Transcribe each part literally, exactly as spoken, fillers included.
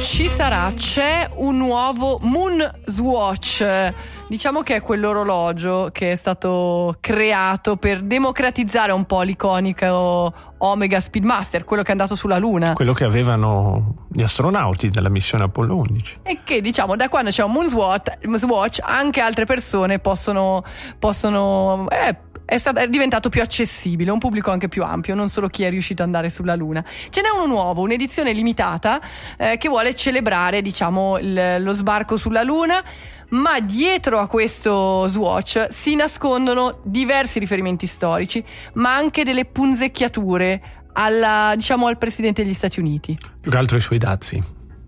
ci sarà, c'è un nuovo Moonswatch. Diciamo che è quell'orologio che è stato creato per democratizzare un po' l'iconico Omega Speedmaster, quello che è andato sulla Luna. Quello che avevano gli astronauti della missione Apollo undici. E che, diciamo, da quando c'è un Moonswatch, Moonswatch anche altre persone possono... possono eh, È, stato, è diventato più accessibile, un pubblico anche più ampio, non solo chi è riuscito ad andare sulla Luna. Ce n'è uno nuovo, un'edizione limitata eh, che vuole celebrare, diciamo, il, lo sbarco sulla Luna, ma dietro a questo Swatch si nascondono diversi riferimenti storici, ma anche delle punzecchiature alla, diciamo, al presidente degli Stati Uniti. Più che altro i suoi dazi.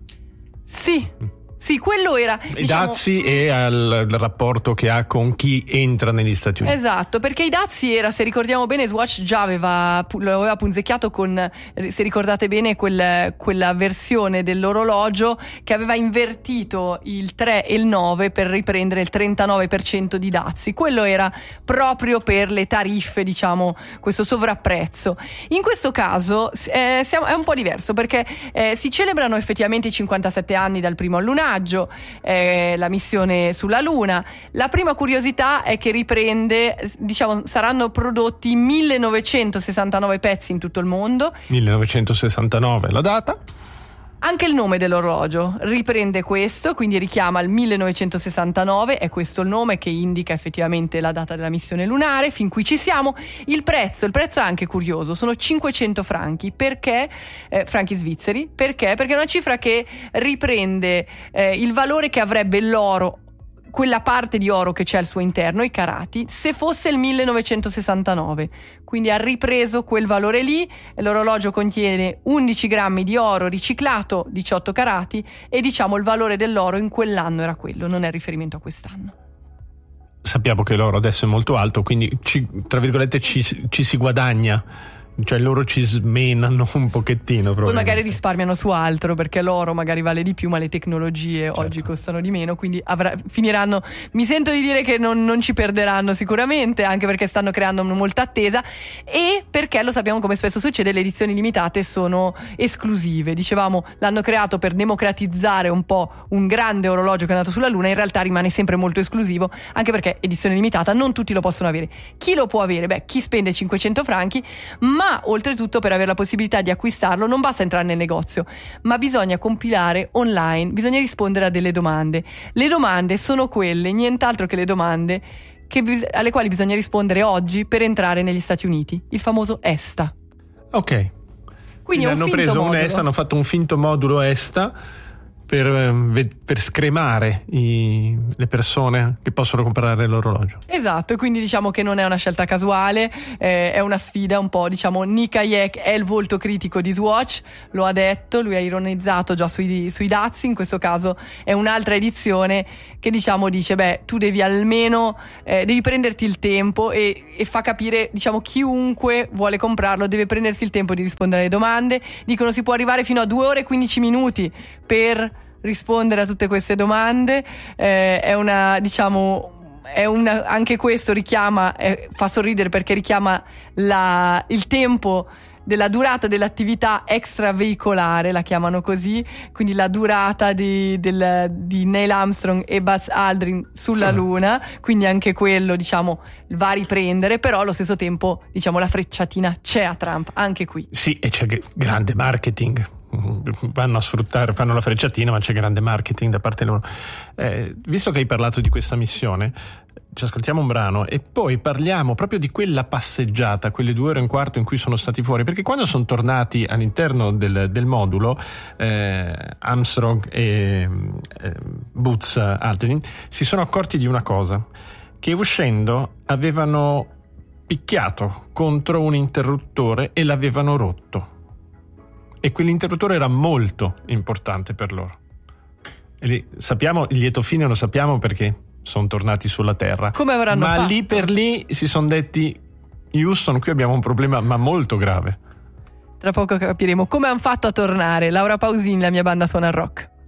Sì. Sì, quello era, i diciamo, dazi e al rapporto che ha con chi entra negli Stati Uniti. Esatto, perché i dazi era, se ricordiamo bene, Swatch già aveva, lo aveva punzecchiato con, se ricordate bene, quel, quella versione dell'orologio che aveva invertito il tre e il nove per riprendere il trentanove per cento di dazi. Quello era proprio per le tariffe, diciamo, questo sovrapprezzo. In questo caso eh, siamo, è un po' diverso, perché eh, si celebrano effettivamente i cinquantasette anni dal primo allunaggio, Eh, la missione sulla Luna. La prima curiosità è che riprende, diciamo, saranno prodotti millenovecentosessantanove pezzi in tutto il mondo. millenovecentosessantanove la data. Anche il nome dell'orologio riprende questo, quindi richiama il millenovecentosessantanove, è questo il nome che indica effettivamente la data della missione lunare. Fin qui ci siamo. Il prezzo, il prezzo è anche curioso, sono cinquecento franchi, perché eh, franchi svizzeri, perché? Perché è una cifra che riprende eh, il valore che avrebbe l'oro, quella parte di oro che c'è al suo interno, i carati, se fosse il millenovecentosessantanove. Quindi ha ripreso quel valore lì. L'orologio contiene undici grammi di oro riciclato, diciotto carati, e diciamo il valore dell'oro in quell'anno era quello, non è riferimento a quest'anno. Sappiamo che l'oro adesso è molto alto, quindi ci, tra virgolette ci, ci si guadagna, cioè loro ci smenano un pochettino. Poi magari risparmiano su altro, perché l'oro magari vale di più, ma le tecnologie certo. oggi costano di meno, quindi avrà, finiranno, mi sento di dire che non, non ci perderanno sicuramente, anche perché stanno creando molta attesa, e perché lo sappiamo, come spesso succede, le edizioni limitate sono esclusive. Dicevamo, l'hanno creato per democratizzare un po' un grande orologio che è andato sulla Luna, in realtà rimane sempre molto esclusivo, anche perché edizione limitata non tutti lo possono avere. Chi lo può avere? Beh, chi spende cinquecento franchi, ma Ma oltretutto, per avere la possibilità di acquistarlo non basta entrare nel negozio, ma bisogna compilare online, bisogna rispondere a delle domande. Le domande sono quelle, nient'altro che le domande che, alle quali bisogna rispondere oggi per entrare negli Stati Uniti, il famoso ESTA. Ok, quindi è un hanno finto preso modulo. un ESTA, hanno fatto un finto modulo ESTA per, per scremare i, le persone che possono comprare l'orologio. Esatto, quindi diciamo che non è una scelta casuale, eh, è una sfida un po', diciamo. Nick Hayek è il volto critico di Swatch, lo ha detto, lui ha ironizzato già sui, sui dazi. In questo caso è un'altra edizione che, diciamo, dice beh, tu devi almeno eh, devi prenderti il tempo, e, e fa capire, diciamo, chiunque vuole comprarlo deve prendersi il tempo di rispondere alle domande. Dicono si può arrivare fino a due ore e quindici minuti per rispondere a tutte queste domande. Eh, è una, diciamo, è una, anche questo richiama, eh, fa sorridere perché richiama la, il tempo della durata dell'attività extraveicolare, la chiamano così, quindi la durata di, del, di Neil Armstrong e Buzz Aldrin sulla sì. Luna, quindi anche quello, diciamo, va a riprendere, però allo stesso tempo, diciamo, la frecciatina c'è a Trump anche qui. Sì, e c'è grande marketing. Vanno a sfruttare, fanno la frecciatina, ma c'è grande marketing da parte loro. Eh, visto che hai parlato di questa missione, ci ascoltiamo un brano e poi parliamo proprio di quella passeggiata, quelle due ore e un quarto in cui sono stati fuori, perché quando sono tornati all'interno del, del modulo, eh, Armstrong e eh, Buzz Aldrin si sono accorti di una cosa, che uscendo avevano picchiato contro un interruttore e l'avevano rotto. E quell'interruttore era molto importante per loro. E lì, sappiamo, il lieto fine lo sappiamo perché sono tornati sulla Terra. Come avranno ma fatto? Lì per lì si sono detti: Houston, qui abbiamo un problema, ma molto grave. Tra poco capiremo come hanno fatto a tornare. Laura Pausini, la mia banda suona rock.